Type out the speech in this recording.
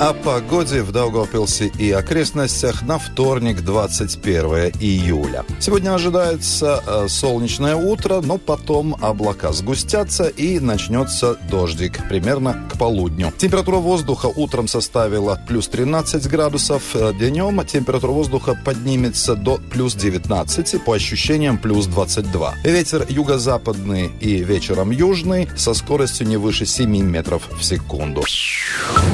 О погоде в Даугавпилсе и окрестностях на вторник, 21 июля. Сегодня ожидается солнечное утро, но потом облака сгустятся и начнется дождик примерно к полудню. Температура воздуха утром составила плюс 13 градусов, днем температура воздуха поднимется до плюс 19, по ощущениям плюс 22. Ветер юго-западный и вечером южный со скоростью не выше 7 метров в секунду.